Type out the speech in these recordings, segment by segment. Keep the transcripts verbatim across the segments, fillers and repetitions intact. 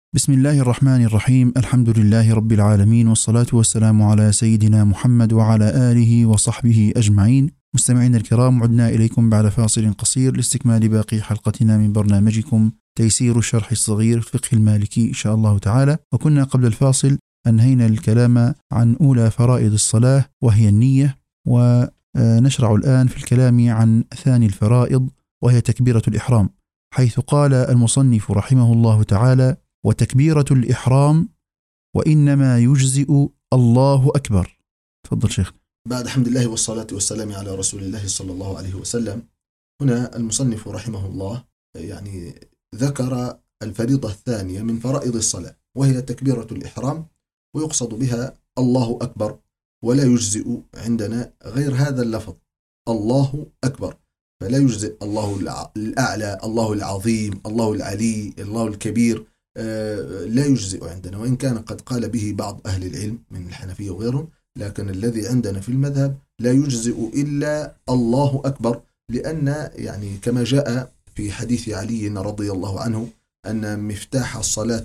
بسم الله الرحمن الرحيم. الحمد لله رب العالمين، والصلاة والسلام على سيدنا محمد وعلى آله وصحبه أجمعين. مستمعين الكرام، عدنا إليكم بعد فاصل قصير لاستكمال باقي حلقتنا من برنامجكم تيسير الشرح الصغير فقه المالكي إن شاء الله تعالى. وكنا قبل الفاصل أنهينا الكلام عن أولى فرائض الصلاة وهي النية، ونشرع الآن في الكلام عن ثاني الفرائض وهي تكبيرة الإحرام، حيث قال المصنف رحمه الله تعالى: وتكبيرة الإحرام وإنما يجزئ الله أكبر. تفضل شيخ. بعد حمد الله والصلاة والسلام على رسول الله صلى الله عليه وسلم، هنا المصنف رحمه الله يعني ذكر الفريضة الثانية من فرائض الصلاة وهي تكبيرة الإحرام، ويقصد بها الله أكبر، ولا يجزئ عندنا غير هذا اللفظ الله أكبر، فلا يجزئ الله الأعلى، الله العظيم، الله العلي، الله الكبير، لا يجزئ عندنا، وإن كان قد قال به بعض أهل العلم من الحنفية وغيرهم، لكن الذي عندنا في المذهب لا يجزئ إلا الله أكبر، لأن يعني كما جاء في حديث علي رضي الله عنه أن مفتاح الصلاة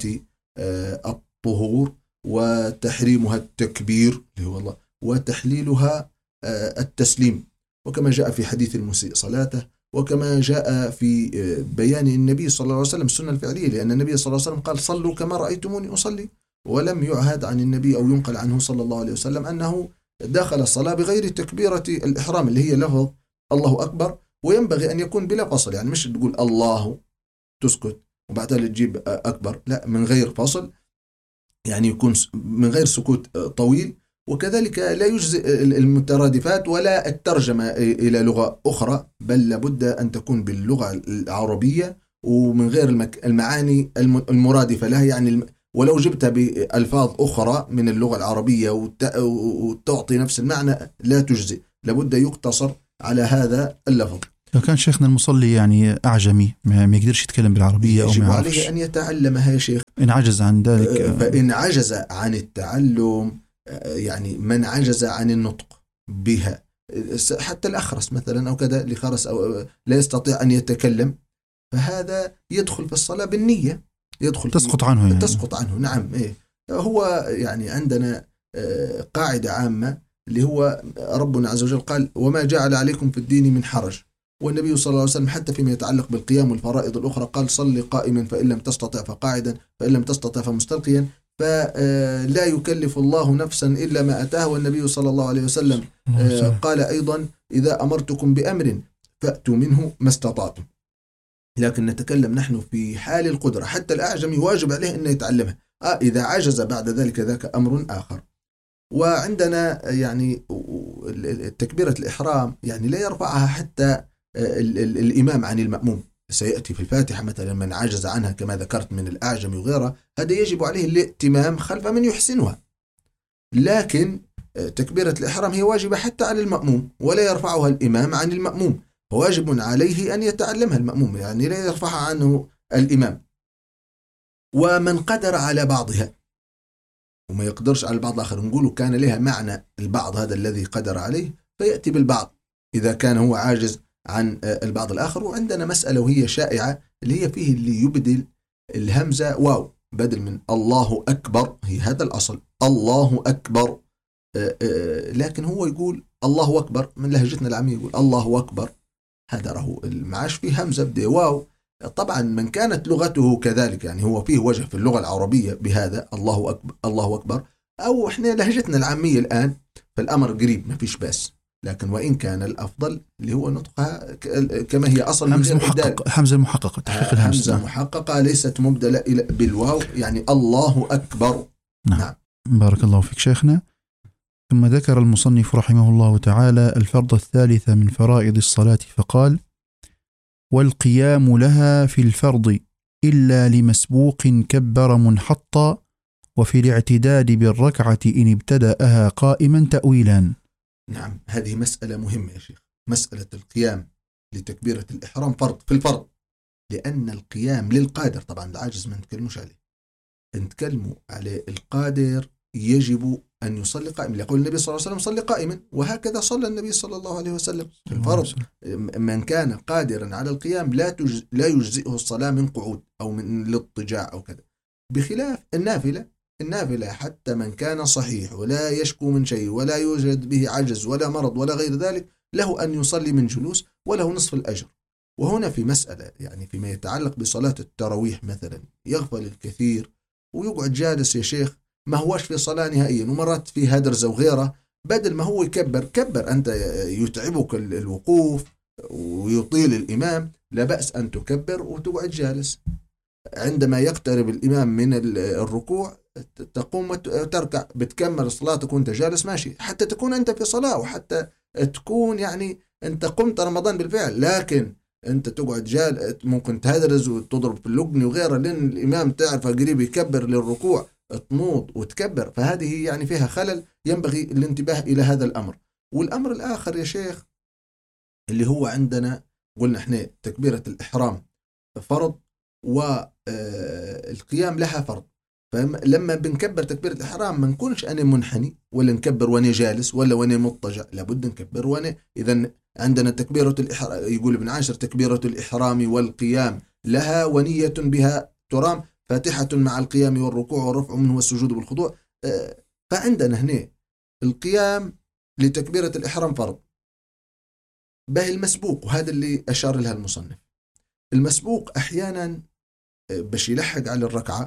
الطهور، وتحريمها التكبير وتحليلها التسليم، وكما جاء في حديث المسيء صلاته، وكما جاء في بيان النبي صلى الله عليه وسلم السنة الفعلية، لأن النبي صلى الله عليه وسلم قال: صلوا كما رأيتموني أصلي. ولم يعهد عن النبي أو ينقل عنه صلى الله عليه وسلم أنه دخل الصلاة بغير تكبيرة الإحرام اللي هي لفظ الله أكبر، وينبغي أن يكون بلا فصل، يعني مش تقول الله تسكت وبعدها تجيب أكبر، لا، من غير فصل، يعني يكون من غير سكوت طويل. وكذلك لا يجزئ المترادفات ولا الترجمة إلى لغة أخرى، بل لابد أن تكون باللغة العربية ومن غير المعاني المرادفة لها، يعني ولو جبتها بألفاظ أخرى من اللغة العربية وتعطي نفس المعنى لا تجزئ، لابد يقتصر على هذا اللفظ. لو كان شيخنا المصلي يعني أعجمي ما يقدرش يتكلم بالعربية أو ما يعرفش، يجب عليه أن يتعلمها يا شيخ. إن عجز عن ذلك، فإن عجز عن التعلم، يعني من عجز عن النطق بها، حتى الأخرس مثلا أو كذا، لخرس أو لا يستطيع أن يتكلم، فهذا يدخل في الصلاة بالنية، يدخل تسقط عنه يعني. تسقط عنه نعم. إيه هو يعني عندنا قاعدة عامة اللي هو ربنا عز وجل قال: وما جعل عليكم في الدين من حرج. والنبي صلى الله عليه وسلم حتى فيما يتعلق بالقيام والفرائض الأخرى قال: صل قائما فإن لم تستطع فقاعدا فإن لم تستطع فمستلقيا، فلا يكلف الله نفسا إلا ما أتاه. والنبي صلى الله عليه وسلم قال أيضا: إذا أمرتكم بأمر فأتوا منه ما استطعتم. لكن نتكلم نحن في حال القدرة، حتى الأعجمي واجب عليه أن يتعلمها، آه إذا عجز بعد ذلك ذاك أمر آخر. وعندنا يعني تكبيرة الإحرام يعني لا يرفعها حتى الإمام عن المأموم، سيأتي في الفاتحة مثلا من عجز عنها كما ذكرت من الأعجم وغيره، هذا يجب عليه الائتمام خلف من يحسنها. لكن تكبيرة الإحرام هي واجبة حتى على المأموم، ولا يرفعها الإمام عن المأموم، واجب عليه أن يتعلمها المأموم، يعني لا يرفعها عنه الإمام. ومن قدر على بعضها وما يقدرش على البعض الآخر، نقوله كان لها معنى البعض هذا الذي قدر عليه فيأتي بالبعض إذا كان هو عاجز عن البعض الآخر. وعندنا مسألة وهي شائعة اللي هي فيه اللي يبدل الهمزة واو بدل من الله أكبر، هي هذا الأصل الله أكبر، لكن هو يقول الله أكبر، من لهجتنا العامية يقول الله أكبر، هذا راهو المعاش فيه همزة بدي واو. طبعا من كانت لغته كذلك، يعني هو فيه وجه في اللغة العربية بهذا الله أكبر الله أكبر، أو إحنا لهجتنا العامية الآن فالأمر قريب ما فيش بس، لكن وإن كان الأفضل اللي هو نطقها كما هي أصل همزة محققة، همزة محققة، تحقيق الهمزة همزة محققة ليست مبدلة بالواو، يعني الله أكبر. نعم. نعم. بارك الله فيك شيخنا. ثم ذكر المصنف رحمه الله تعالى الفرض الثالث من فرائض الصلاة فقال: والقيام لها في الفرض إلا لمسبوق كبر منحطا، وفي الاعتداد بالركعة إن ابتدأها قائما تأويلان. نعم، هذه مسألة مهمة يا شيخ، مسألة القيام لتكبيرة الإحرام فرض في الفرض، لأن القيام للقادر، طبعا العاجز ما نتكلمش عليه، نتكلموا على القادر يجب أن يصلي قائما، يقول النبي صلى الله عليه وسلم: صلي قائما، وهكذا صلى النبي صلى الله عليه وسلم في الفرض. من كان قادرا على القيام لا لا يجزئه الصلاة من قعود أو من الاضطجاع أو كذا. بخلاف النافلة. النافلة حتى من كان صحيح ولا يشكو من شيء ولا يوجد به عجز ولا مرض ولا غير ذلك له أن يصلي من جلوس وله نصف الأجر. وهنا في مسألة يعني فيما يتعلق بصلاة التراويح مثلا، يغفل الكثير ويقعد جالس يا شيخ ما هوش في صلاة نهائيا، ومرات في هدرز وغيره، بدل ما هو يكبر كبر أنت، يتعبك الوقوف ويطيل الإمام، لا بأس أن تكبر وتقعد جالس. عندما يقترب الإمام من الركوع تقوم وتركع، بتكمل صلاتك وانت جالس ماشي، حتى تكون أنت في صلاة وحتى تكون يعني أنت قمت رمضان بالفعل. لكن أنت تقعد جال ممكن تهدرز وتضرب في اللقن وغيره، لأن الإمام تعرف قريب يكبر للركوع تنوض وتكبر، فهذه يعني فيها خلل، ينبغي الانتباه إلى هذا الأمر. والأمر الآخر يا شيخ اللي هو عندنا قلنا احنا تكبيرة الإحرام فرض والقيام لها فرض. فلما بنكبر تكبيرة الإحرام ما نكونش أنا منحني ولا نكبر وأنا جالس ولا وأنا مضطجع، لابد نكبر وأنا. إذا عندنا تكبيرة الإحرام، يقول ابن عاشر تكبيرة الإحرام والقيام لها ونية بها ترام، فاتحة مع القيام والركوع والرفع منه والسجود بالخضوع. فعندنا هنا القيام لتكبيرة الإحرام فرض به المسبوق، وهذا اللي أشار لها المصنف. المسبوق أحيانا باش يلحق على الركعة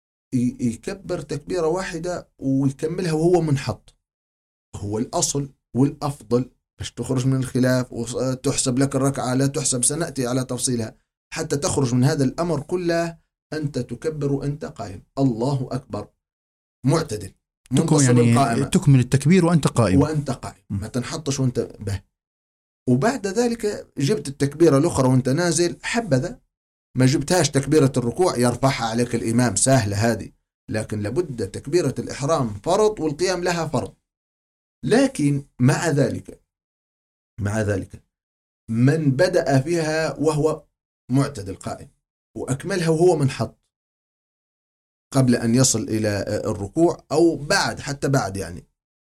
يكبر تكبيرة واحدة ويكملها وهو منحط، هو الأصل والأفضل باش تخرج من الخلاف وتحسب لك الركعة لا تحسب، سنأتي على تفصيلها. حتى تخرج من هذا الأمر كله أنت تكبر وأنت قائم، الله أكبر معتدل منتصب يعني القائمة، تكمل التكبير وأنت قائم وأنت قائم ما تنحطش وأنت به. وبعد ذلك جبت التكبيرة الأخرى وأنت نازل، حبذا ما جبتهاش تكبيرة الركوع يرفعها عليك الإمام، سهلة هذه. لكن لابد تكبيرة الإحرام فرض والقيام لها فرض. لكن مع ذلك مع ذلك من بدأ فيها وهو معتدل قائم وأكملها وهو منحط قبل أن يصل إلى الركوع أو بعد، حتى بعد يعني،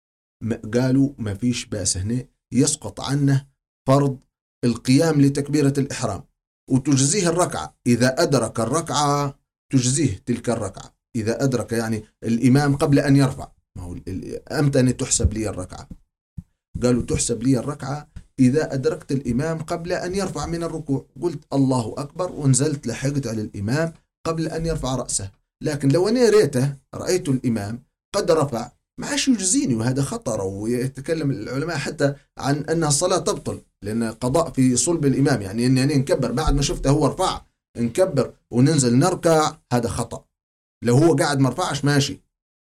قالوا ما فيش بأس هنا، يسقط عنه فرض القيام لتكبيرة الإحرام وتجزيه الركعة. إذا أدرك الركعة تجزيه تلك الركعة، إذا أدرك يعني الإمام قبل أن يرفع. ما هو أمتى تحسب لي الركعة؟ قالوا تحسب لي الركعة إذا أدركت الإمام قبل أن يرفع من الركوع، قلت الله أكبر ونزلت لحقت على الإمام قبل أن يرفع رأسه. لكن لو أنا ريته رأيت الإمام قد رفع ما عادش يجزيني، وهذا خطر. ويتكلم العلماء حتى عن أن الصلاة تبطل لأن قضاء في صلب الإمام، يعني أني يعني نكبر بعد ما شفته هو رفع نكبر وننزل نركع، هذا خطأ. لو هو قاعد ما رفعش ماشي.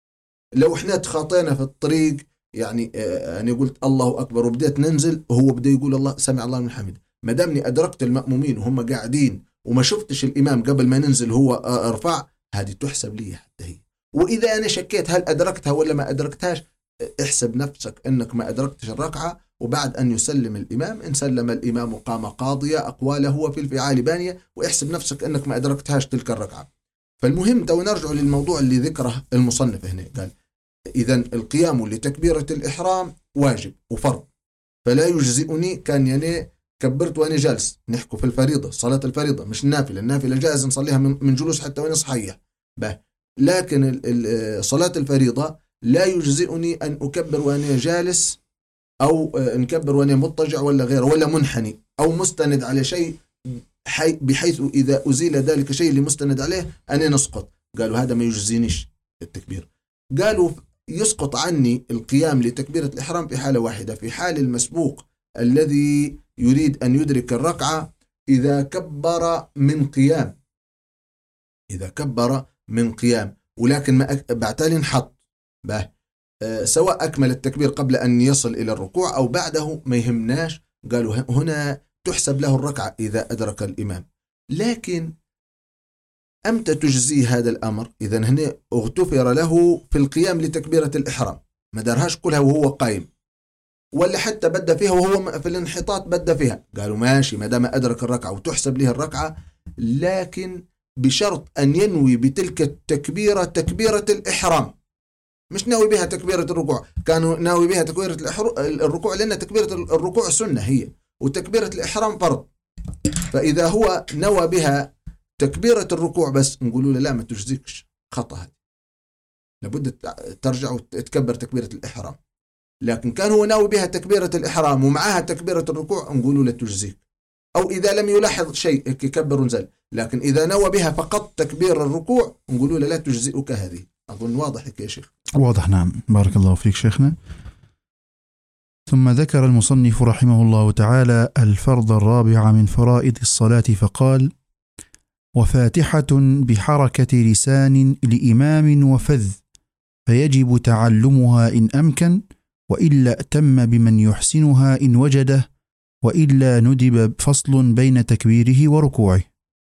لو احنا تخاطينا في الطريق يعني آه أنا قلت الله أكبر وبدأت ننزل وهو بدأ يقول الله سمع الله من حمده، ما دامني أدركت المأمومين وهم قاعدين وما شفتش الإمام قبل ما ننزل هو آه رفع، هذه تحسب لي حتى هي. وإذا أنا شكيت هل أدركتها ولا ما أدركتهاش، احسب نفسك أنك ما أدركتش الركعة، وبعد أن يسلم الإمام إن سلم الإمام قام قاضية أقواله هو في الفعال بانية، واحسب نفسك أنك ما أدركتهاش تلك الركعة. فالمهم تو نرجع للموضوع اللي ذكره المصنف هنا، قال إذن القيام لتكبيرة الإحرام واجب وفرض، فلا يجزئني كان يعني كبرت وأنا جالس. نحكوا في الفريضة، صلاة الفريضة مش النافلة، النافلة جائز نصليها من جلوس حتى وأنا صحيح به، لكن صلاة الفريضة لا يجزئني أن أكبر وأنا جالس أو نكبر وأنا مضطجع ولا غيره ولا منحني أو مستند على شيء، بحيث إذا أزيل ذلك شيء اللي مستند عليه أنا نسقط. قالوا هذا ما يجزينيش التكبير. قالوا يسقط عني القيام لتكبيرة الإحرام في حالة واحدة، في حال المسبوق الذي يريد أن يدرك الركعة إذا كبر من قيام، إذا كبر من قيام ولكن ما بعتالي نحط به، أه سواء أكمل التكبير قبل أن يصل إلى الركوع أو بعده ما يهمناش. قالوا هنا تحسب له الركعة إذا أدرك الإمام. لكن أمتى تجزي هذا الأمر؟ إذن هنا اغتفر له في القيام لتكبيرة الإحرام، ما دارهاش كلها وهو قائم، ولا حتى بدأ فيها وهو في الانحطاط بدأ فيها. قالوا ماشي ما دام أدرك الركعة وتحسب له الركعة، لكن بشرط أن ينوي بتلك التكبيرة تكبيرة الإحرام، مش ناوي بها تكبيرة الركوع. كانوا ناوي بها تكبيرة الركوع لأن تكبيرة الركوع سنة هي، وتكبيرة الإحرام فرض. فإذا هو نوى بها تكبيرة الركوع بس نقولوا له لا ما تجزيكش، خطأ، هذه لابد ترجع وتكبر تكبيرة الإحرام. لكن كان هو ناوي بها تكبيرة الإحرام ومعها تكبيرة الركوع، نقولوا لا تجزيك. أو إذا لم يلاحظ شيء يكبر ونزل، لكن إذا نوى بها فقط تكبير الركوع نقولوا لا تجزئك هذه. أظن واضح لك يا شيخ؟ واضح، نعم. بارك الله فيك شيخنا. ثم ذكر المصنف رحمه الله تعالى الفرض الرابع من فرائض الصلاة فقال: وفاتحة بحركة لسان لإمام وفذ، فيجب تعلمها إن أمكن، وإلا أتم بمن يحسنها إن وجده، وإلا ندب فصل بين تكبيره وركوعه.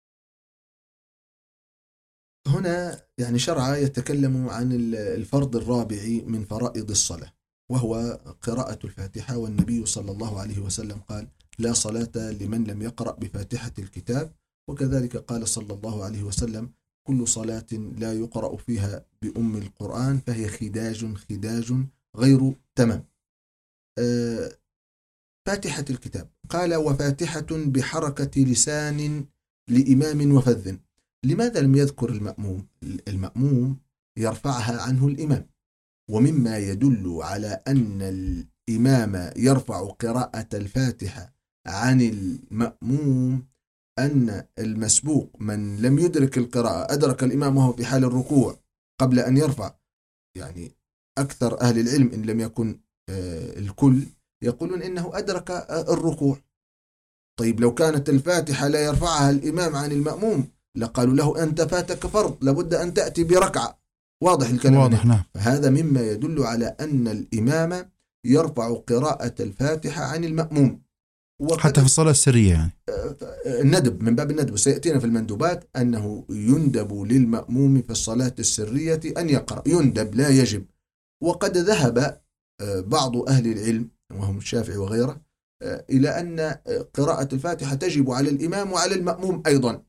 هنا يعني شرع يتكلم عن الفرض الرابع من فرائض الصلاة، وهو قراءة الفاتحة. والنبي صلى الله عليه وسلم قال: لا صلاة لمن لم يقرأ بفاتحة الكتاب. وكذلك قال صلى الله عليه وسلم: كل صلاة لا يقرأ فيها بأم القرآن فهي خداج خداج غير تمام. أه فاتحة الكتاب قال: وفاتحة بحركة لسان لإمام وفذ. لماذا لم يذكر المأموم؟ المأموم يرفعها عنه الإمام، ومما يدل على أن الإمام يرفع قراءة الفاتحة عن المأموم أن المسبوق من لم يدرك القراءة أدرك الإمام وهو في حال الركوع قبل أن يرفع. يعني أكثر أهل العلم إن لم يكن الكل يقولون إنه أدرك الركوع. طيب لو كانت الفاتحة لا يرفعها الإمام عن المأموم لقالوا له: أنت فاتك فرض، لابد أن تأتي بركعة. واضح الكلام؟ واضح، نعم. فهذا مما يدل على أن الإمام يرفع قراءة الفاتحة عن المأموم، حتى في الصلاة السرية. يعني الندب من باب الندب، سيأتينا في المندوبات أنه يندب للمأموم في الصلاة السرية أن يقرأ، يندب لا يجب. وقد ذهب بعض أهل العلم وهم الشافعي وغيره إلى أن قراءة الفاتحة تجب على الإمام وعلى المأموم أيضا.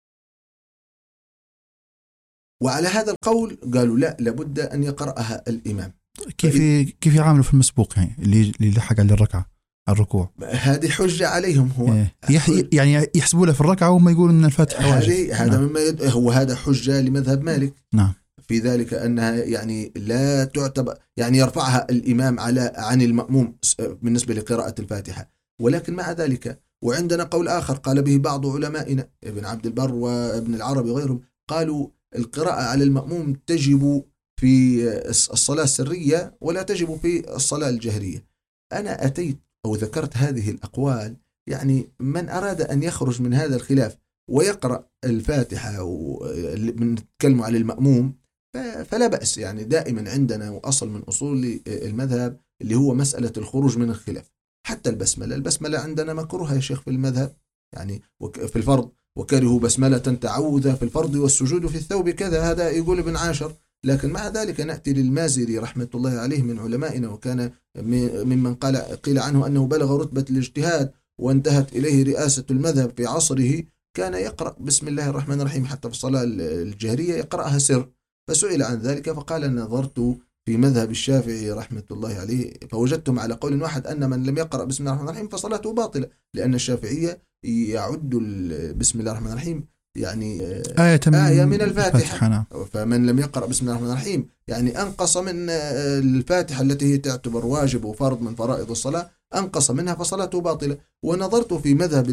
وعلى هذا القول قالوا لا، لابد أن يقرأها الإمام. كيف كيف يعاملوا في المسبوق، يعني اللي اللي لحق على الركعة الركوع؟ هذه حجة عليهم. هو يح يعني يحسبوا له في الركعة وهم يقولون أن الفاتحة واجب. هذا مما يد... هو هذا حجة لمذهب مالك. نعم. في ذلك أنها يعني لا تعتبر، يعني يرفعها الإمام على عن المأموم بالنسبة لقراءة الفاتحة. ولكن مع ذلك وعندنا قول آخر قال به بعض علمائنا ابن عبد البر وابن العربي وغيرهم، قالوا القراءة على المأموم تجب في الصلاة السرية ولا تجب في الصلاة الجهرية. أنا أتيت أو ذكرت هذه الأقوال، يعني من أراد أن يخرج من هذا الخلاف ويقرأ الفاتحة ونتكلم على المأموم فلا بأس. يعني دائما عندنا أصل من أصول المذهب اللي هو مسألة الخروج من الخلاف. حتى البسملة البسملة عندنا مكروهة يا شيخ في المذهب، يعني في الفرض: وكرهوا بسملة تعوذ في الفرض والسجود في الثوب كذا. هذا يقول ابن عاشر. لكن مع ذلك نأتي للمازري رحمة الله عليه من علمائنا، وكان ممن قال قيل عنه أنه بلغ رتبة الاجتهاد وانتهت إليه رئاسة المذهب في عصره. كان يقرأ بسم الله الرحمن الرحيم حتى في الصلاة الجهرية يقرأها سر. فسئل عن ذلك فقال: نظرت في مذهب الشافعي رحمة الله عليه فوجدتم على قول واحد أن من لم يقرأ بسم الله الرحمن الرحيم فصلاته باطلة، لأن الشافعية يعد بسم الله الرحمن الرحيم يعني آية من, آية من الفاتحة. الفاتحة. فمن لم يقرأ بسم الله الرحمن الرحيم يعني أنقص من الفاتحة التي هي تعتبر واجب وفرض من فرائض الصلاة، أنقص منها فصلاته باطلة. ونظرت في مذهب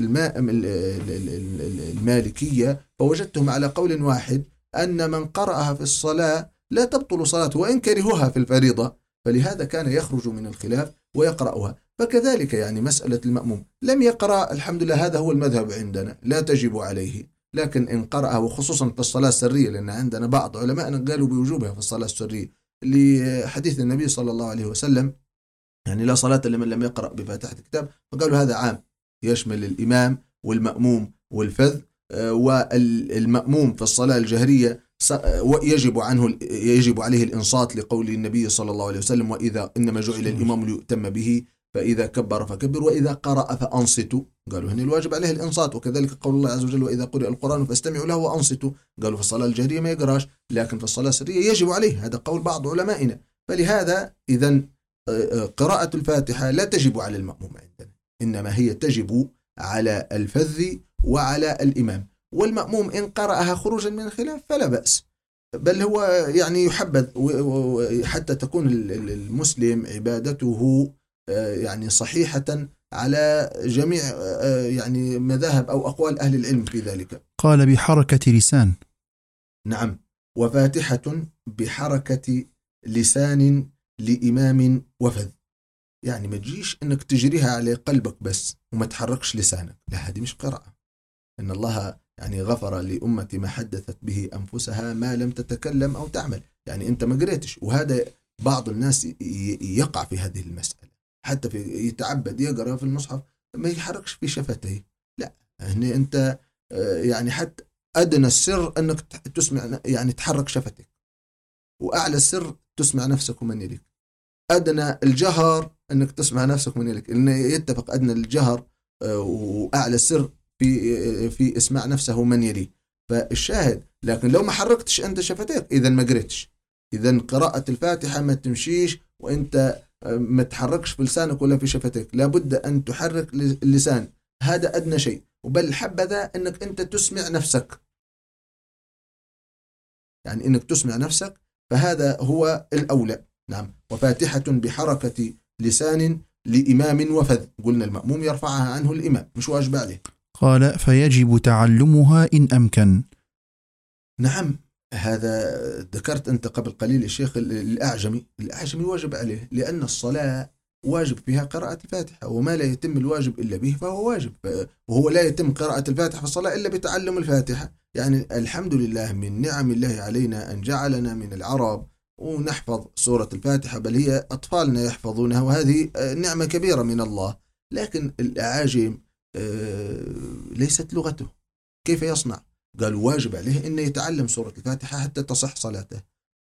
المالكية فوجدتهم على قول واحد أن من قرأها في الصلاة لا تبطل صلاته وإن كرهوها في الفريضة، فلهذا كان يخرج من الخلاف ويقرأها. فكذلك يعني مسألة المأموم لم يقرأ، الحمد لله هذا هو المذهب عندنا، لا تجب عليه. لكن إن قرأها وخصوصا في الصلاة السرية، لأن عندنا بعض علماء قالوا بوجوبها في الصلاة السرية لحديث النبي صلى الله عليه وسلم، يعني لا صلاة لمن لم يقرأ بفاتحة الكتاب. فقالوا هذا عام يشمل الإمام والمأموم والفذ. والمأموم في الصلاة الجهرية يجب عنه يجب عليه الإنصات لقول النبي صلى الله عليه وسلم: وإذا إنما جعل الإمام ليؤتم به فإذا كبر فكبر وإذا قرأ فأنصتوا. قالوا هنا الواجب عليه الإنصات. وكذلك قول الله عز وجل: وإذا قرئ القرآن فاستمعوا له وأنصتوا. قالوا في الصلاة الجهرية ما يقراش، لكن في الصلاة السرية يجب عليه. هذا قول بعض علمائنا. فلهذا إذن قراءة الفاتحة لا تجب على المأموم عندنا، إنما هي تجب على الفذ وعلى الإمام. والمأموم إن قرأها خروجا من الخلاف فلا بأس. بل هو يعني يحبذ حتى تكون المسلم عبادته يعني صحيحة على جميع يعني مذاهب أو أقوال أهل العلم في ذلك. قال بحركة لسان. نعم. وفاتحة بحركة لسان لإمام وفذ، يعني ما تجيش أنك تجريها على قلبك بس وما تحركش لسانك، لا، هذه مش قراءة. إن الله يعني غفر لأمة ما حدثت به أنفسها ما لم تتكلم أو تعمل، يعني أنت ما قريتش. وهذا بعض الناس يقع في هذه المسألة، حتى في يتعبد يقرأ في المصحف ما يحركش في شفتيه، لا، هنا أنت يعني حتى أدنى السر أنك تسمع، يعني تحرك شفتك، وأعلى السر تسمع نفسك ومن يليك. أدنى الجهر أنك تسمع نفسك ومن يليك، إنه يتفق أدنى الجهر وأعلى السر في في اسماع نفسه ومن يليه. فالشاهد، لكن لو ما حركتش أنت شفتيك إذا ما قريتش. إذا قراءة الفاتحة ما تمشيش وأنت ما تحركش في لسانك ولا في شفتيك، لابد أن تحرك اللسان، هذا أدنى شيء. وبل حبذا أنك أنت تسمع نفسك، يعني أنك تسمع نفسك، فهذا هو الأولى. نعم. وفاتحة بحركة لسان لإمام وفذ، قلنا المأموم يرفعها عنه الإمام، مش واجب عليه. قال فيجب تعلمها إن أمكن. نعم، هذا ذكرت أنت قبل قليل الشيخ الأعجمي، الأعجمي واجب عليه، لأن الصلاة واجب فيها قراءة الفاتحة، وما لا يتم الواجب إلا به فهو واجب، وهو لا يتم قراءة الفاتحة في الصلاة إلا بتعلم الفاتحة. يعني الحمد لله من نعم الله علينا أن جعلنا من العرب ونحفظ سورة الفاتحة، بل هي أطفالنا يحفظونها، وهذه نعمة كبيرة من الله. لكن الأعاجم ليست لغته، كيف يصنع؟ قال واجب عليه أن يتعلم سورة الفاتحة حتى تصح صلاته.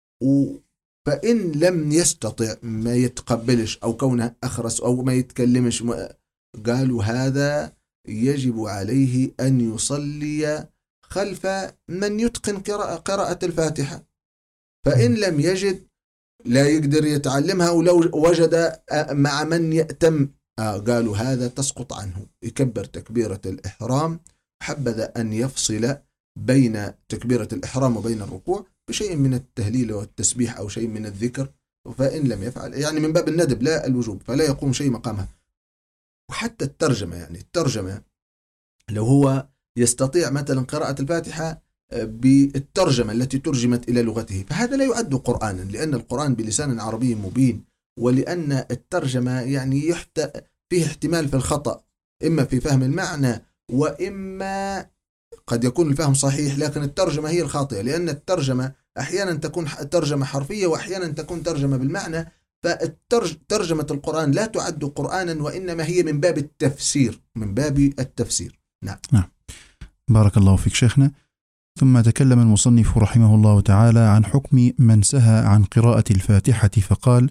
فإن لم يستطع، ما يتقبلش أو كونه أخرس أو ما يتكلمش، قالوا هذا يجب عليه أن يصلي خلف من يتقن قراءة الفاتحة. فإن لم يجد، لا يقدر يتعلمها، ولو وجد مع من يأتم، آه قالوا هذا تسقط عنه، يكبر تكبيرة الإحرام، حبذا أن يفصل بين تكبيرة الإحرام وبين الركوع بشيء من التهليل والتسبيح أو شيء من الذكر. فإن لم يفعل، يعني من باب الندب لا الوجوب، فلا يقوم شيء مقامها. وحتى الترجمة، يعني الترجمة لو هو يستطيع مثلا قراءة الفاتحة بالترجمة التي ترجمت إلى لغته، فهذا لا يعد قرآنا، لأن القرآن بلسان عربي مبين، ولأن الترجمة يعني يحت... فيه احتمال في الخطأ، إما في فهم المعنى وإما قد يكون الفهم صحيح، لكن الترجمة هي الخاطئة، لأن الترجمة أحيانا تكون ترجمة حرفية وأحيانا تكون ترجمة بالمعنى. فترجمة القرآن لا تعد قرآنا، وإنما هي من باب التفسير، من باب التفسير. نعم. نعم. بارك الله فيك شيخنا. ثم تكلم المصنف رحمه الله تعالى عن حكم من سهى عن قراءة الفاتحة، فقال: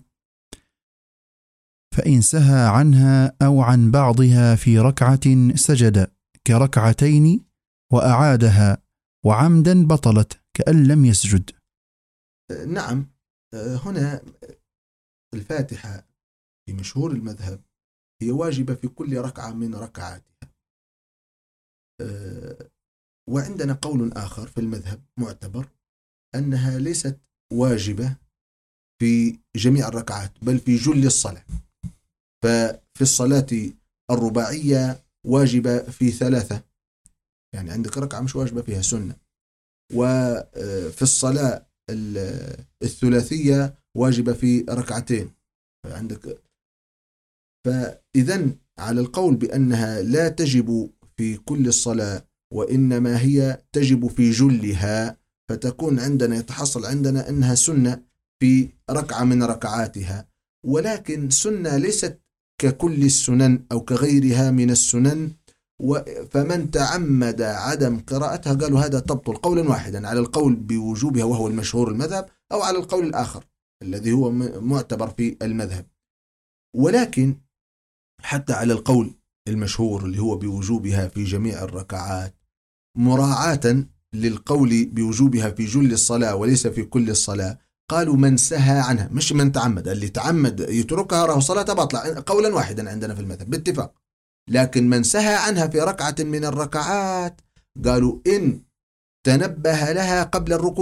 فإن سهى عنها أو عن بعضها في ركعة سجد كركعتين وأعادها وعمدا بطلت كأن لم يسجد. نعم. هنا الفاتحة في مشهور المذهب هي واجبة في كل ركعة من ركعاتها، وعندنا قول آخر في المذهب معتبر أنها ليست واجبة في جميع الركعات بل في جل الصلاة. ففي الصلاة الرباعية واجبة في ثلاثة، يعني عندك ركعة مش واجبة فيها سنة. وفي الصلاة الثلاثية واجبة في ركعتين عندك. فإذن على القول بأنها لا تجب في كل الصلاة وإنما هي تجب في جلها، فتكون عندنا يتحصل عندنا أنها سنة في ركعة من ركعاتها، ولكن سنة ليست ككل السنن أو كغيرها من السنن. فمن تعمد عدم قراءتها قالوا هذا تبطل قولا واحدا، على القول بوجوبها وهو المشهور المذهب، أو على القول الآخر الذي هو معتبر في المذهب. ولكن حتى على القول المشهور اللي هو بوجوبها في جميع الركعات، مراعاة للقول بوجوبها في جل الصلاة وليس في كل الصلاة، قالوا من سهى عنها، مش من تعمد. اللي تعمد يتركها راه صلاة باطلة قولا واحدا عندنا في المذهب باتفاق. لكن من سهى عنها في ركعة من الركعات قالوا إن تنبه لها قبل الركوع،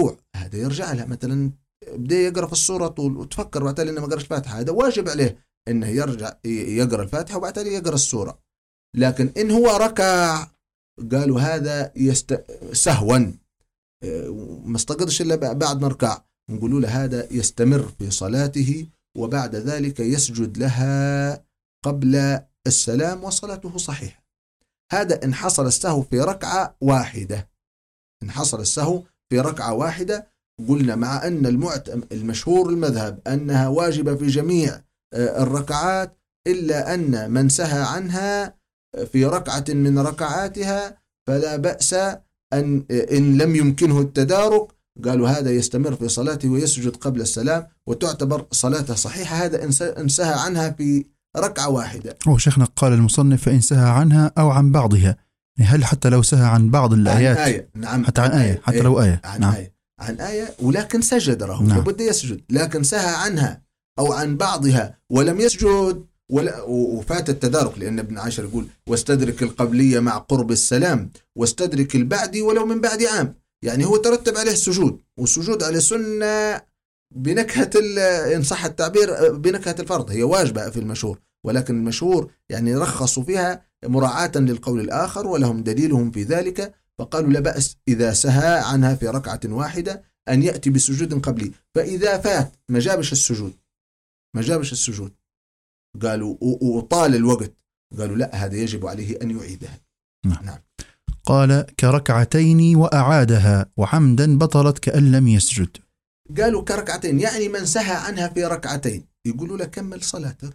هذا يرجع لها. مثلا بده يقرأ في السورة طول وتفكر بعد إنه ما قرأش الفاتحة، هذا واجب عليه إنه يرجع يقرأ الفاتحة وبعد يقرأ السورة. لكن إن هو ركع قالوا هذا يست... سهوا ما استقدش إلا بعد نركع، نقولوا له هذا يستمر في صلاته وبعد ذلك يسجد لها قبل السلام وصلاته صحيحة. هذا إن حصل السهو في ركعة واحدة، إن حصل السهو في ركعة واحدة قلنا مع أن المعت... المشهور المذهب أنها واجبة في جميع الركعات إلا أن من سهى عنها في ركعة من ركعاتها فلا بأس أن إن لم يمكنه التدارك قالوا هذا يستمر في صلاته ويسجد قبل السلام وتعتبر صلاته صحيحة. هذا إن سهى عنها في ركعة واحدة. هو شيخنا قال المصنف فإن سهى عنها أو عن بعضها، هل حتى لو سهى عن بعض الآيات؟ عن آية. نعم. حتى عن آية، حتى لو آية. عن نعم. آية عن آية ولكن سجد راه نعم. لابد يسجد، لكن سهى عنها أو عن بعضها ولم يسجد ولا وفات التدارك، لأن ابن عاشر يقول واستدرك القبلية مع قرب السلام واستدرك البعدي ولو من بعد عام. يعني هو ترتب عليه السجود، والسجود على سنة بنكهة إن صح التعبير بنكهة الفرض، هي واجبة في المشهور، ولكن المشهور يعني رخصوا فيها مراعاة للقول الآخر ولهم دليلهم في ذلك، فقالوا لا بأس إذا سهى عنها في ركعة واحدة أن يأتي بسجود قبلي. فإذا فات ما جابش السجود ما جابش السجود قالوا وطال الوقت قالوا لا هذا يجب عليه أن يعيدها. نعم. نعم. قال كركعتين وأعادها وعمدا بطلت كأن لم يسجد. قالوا كركعتين يعني من سهى عنها في ركعتين يقولوا له كمل صلاتك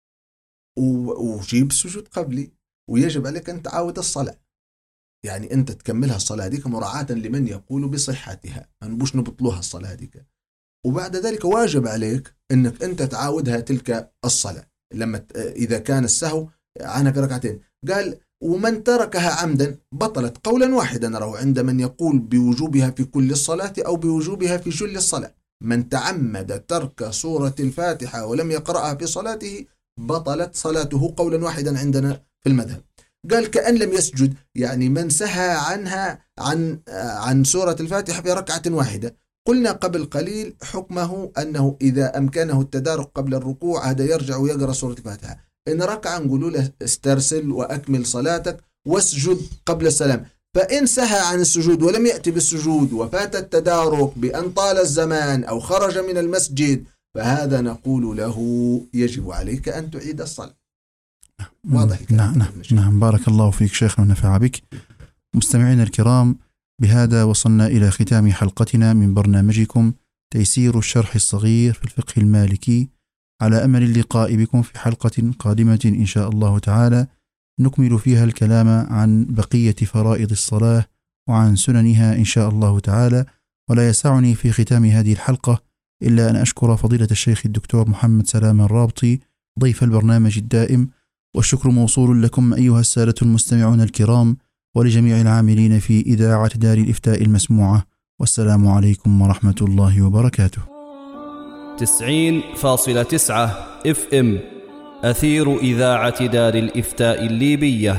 وجيب سجود قبلي ويجب عليك أن تعاود الصلاة. يعني أنت تكملها الصلاة ديك مراعاة لمن يقول بصحتها، ما نبوش نبطلوها الصلاة ديك، وبعد ذلك واجب عليك أنك أنت تعاودها تلك الصلاة لما إذا كان السهو عنها في ركعتين. قال ومن تركها عمدا بطلت قولا واحدا نراه عند من يقول بوجوبها في كل الصلاة أو بوجوبها في جل الصلاة. من تعمد ترك سورة الفاتحة ولم يقرأها في صلاته بطلت صلاته قولا واحدا عندنا في المذهب. قال كأن لم يسجد يعني من سهى عنها عن عن سورة الفاتحة في ركعة واحدة. قلنا قبل قليل حكمه أنه إذا أمكنه التدارك قبل الركوع هذا يرجع ويقرأ سورة الفاتحة. إن ركع نقول له استرسل وأكمل صلاتك واسجد قبل السلام. فإن سهى عن السجود ولم يأتي بالسجود وفات التدارك بأن طال الزمان أو خرج من المسجد فهذا نقول له يجب عليك أن تعيد الصلاة. واضح؟ نعم نعم نعم. بارك الله فيك شيخنا ونفع بك. مستمعينا الكرام، بهذا وصلنا إلى ختام حلقتنا من برنامجكم تيسير الشرح الصغير في الفقه المالكي، على أمل اللقاء بكم في حلقة قادمة إن شاء الله تعالى نكمل فيها الكلام عن بقية فرائض الصلاة وعن سننها إن شاء الله تعالى. ولا يسعني في ختام هذه الحلقة إلا أن أشكر فضيلة الشيخ الدكتور محمد سلام الرابطي ضيف البرنامج الدائم، والشكر موصول لكم أيها السادة المستمعون الكرام ولجميع العاملين في إذاعة دار الإفتاء المسموعة، والسلام عليكم ورحمة الله وبركاته. تسعين فاصلة تسعة اف ام أثير إذاعة دار الإفتاء الليبية.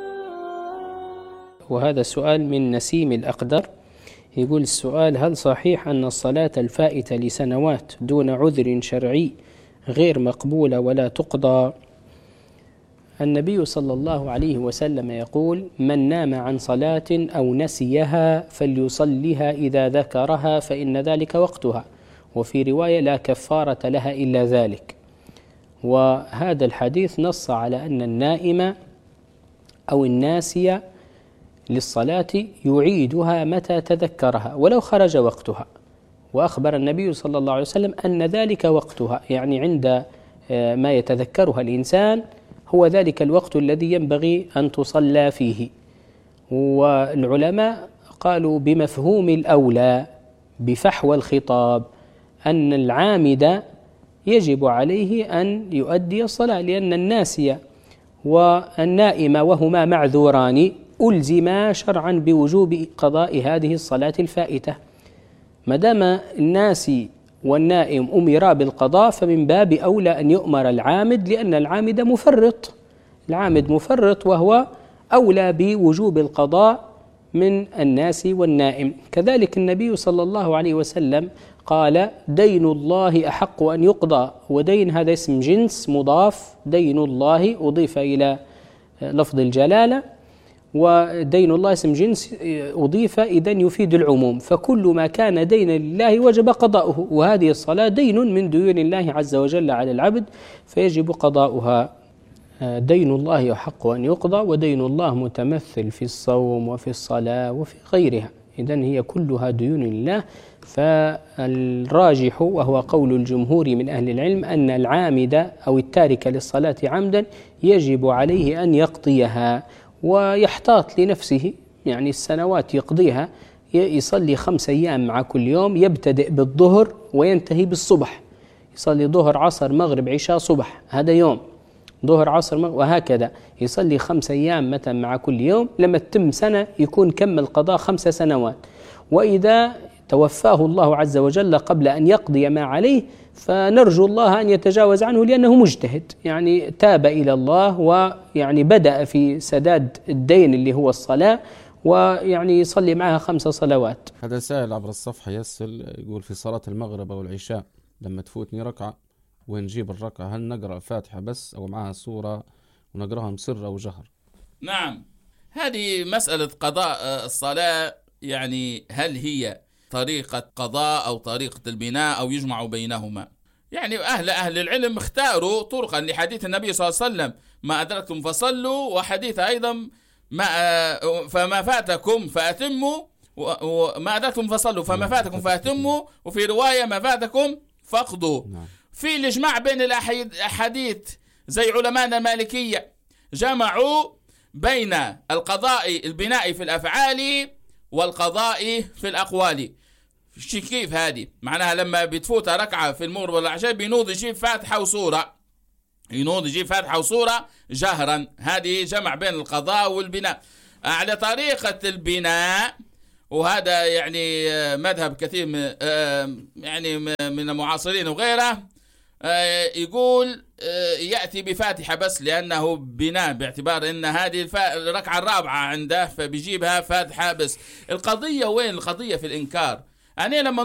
وهذا السؤال من نسيم الأقدر، يقول السؤال: هل صحيح أن الصلاة الفائتة لسنوات دون عذر شرعي غير مقبولة ولا تقضى؟ النبي صلى الله عليه وسلم يقول: من نام عن صلاة أو نسيها فليصليها إذا ذكرها فإن ذلك وقتها، وفي رواية: لا كفارة لها إلا ذلك. وهذا الحديث نص على أن النائم أو الناسي للصلاة يعيدها متى تذكرها ولو خرج وقتها، وأخبر النبي صلى الله عليه وسلم أن ذلك وقتها، يعني عند ما يتذكرها الإنسان هو ذلك الوقت الذي ينبغي أن تصلى فيه. والعلماء قالوا بمفهوم الأولى بفحوى الخطاب أن العامد يجب عليه أن يؤدي الصلاة، لأن الناسي والنائم وهما معذوران ألزما شرعا بوجوب قضاء هذه الصلاة الفائتة. مدام الناسي والنائم أمرا بالقضاء فمن باب أولى أن يؤمر العامد، لأن العامد مفرط العامد مفرط وهو أولى بوجوب القضاء من الناس والنائم. كذلك النبي صلى الله عليه وسلم قال دين الله أحق أن يقضى، ودين هذا اسم جنس مضاف، دين الله أضيف إلى لفظ الجلالة، ودين الله اسم جنس أضيف إذن يفيد العموم، فكل ما كان دينا لله وجب قضاؤه، وهذه الصلاة دين من ديون الله عز وجل على العبد فيجب قضاؤها. دين الله يحق أن يقضى، ودين الله متمثل في الصوم وفي الصلاة وفي غيرها، إذن هي كلها ديون الله. فالراجح وهو قول الجمهور من أهل العلم أن العامد أو التارك للصلاة عمدا يجب عليه أن يقضيها، ويحتاط لنفسه، يعني السنوات يقضيها، يصلي خمس أيام مع كل يوم، يبتدئ بالظهر وينتهي بالصبح، يصلي ظهر عصر مغرب عشاء صبح، هذا يوم، ظهر عصر مغرب، وهكذا يصلي خمس أيام مثلا مع كل يوم، لما تتم سنة يكون كمل قضاء خمس سنوات. وإذا توفاه الله عز وجل قبل أن يقضي ما عليه فنرجو الله أن يتجاوز عنه، لأنه مجتهد، يعني تاب إلى الله ويعني بدأ في سداد الدين اللي هو الصلاة، ويعني يصلي معها خمس صلوات. هذا سائل عبر الصفحة يسأل يقول في صلاة المغرب أو العشاء لما تفوتني ركعة ونجيب الركعة، هل نقرأ فاتحة بس أو معها سورة ونقرأها بسر أو جهر؟ نعم، هذه مسألة قضاء الصلاة، يعني هل هي طريقة قضاء أو طريقة البناء أو يجمع بينهما؟ يعني أهل أهل العلم اختاروا طرقا لحديث النبي صلى الله عليه وسلم ما أدركتم فصلوا، وحديث أيضا ما فما فاتكم فأتموا، وما أدركتم فصلوا فما فاتكم فأتموا، وفي رواية ما فاتكم فاقضوا. في الإجماع بين الأحاديث زي علماء المالكية جمعوا بين القضاء البناء في الأفعال والقضاء في الأقوال. كيف هذه؟ معناها لما بتفوت ركعة في المغرب والعشاء بينوض يجيب فاتحة وصورة، ينوض يجيب فاتحة وصورة جهرا، هذه جمع بين القضاء والبناء. على طريقة البناء، وهذا يعني مذهب كثير من يعني من المعاصرين وغيره، يقول يأتي بفاتحة بس لأنه بناء، باعتبار أن هذه الركعة الرابعة عنده فبيجيبها فاتحة بس. القضية وين؟ القضية في الإنكار. أنا لما